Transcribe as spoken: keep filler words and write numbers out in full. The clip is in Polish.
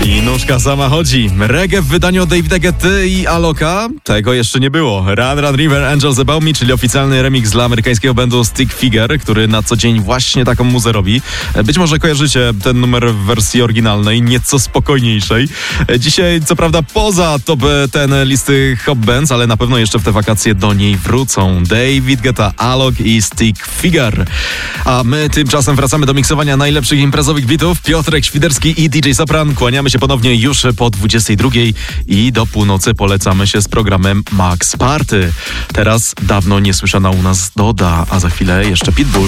I nóżka sama chodzi. Reggae w wydaniu Davida Guetty i Aloka? Tego jeszcze nie było. Run Run River Angels Above Me, czyli oficjalny remix dla amerykańskiego bandu Stick Figure, który na co dzień właśnie taką muzę robi. Być może kojarzycie ten numer w wersji oryginalnej, nieco spokojniejszej. Dzisiaj, co prawda, poza top ten listy Hot Bands, ale na pewno jeszcze w te wakacje do niej wrócą David Guetta, Alok i Stick Figure. A my tymczasem wracamy do miksowania najlepszych imprezowych bitów. Piotrek Świderski i D J Sopran. Kłaniamy się ponownie już po dwudziestej drugiej i do północy polecamy się z programem Max Party. Teraz dawno niesłyszana u nas Doda, a za chwilę jeszcze Pitbull.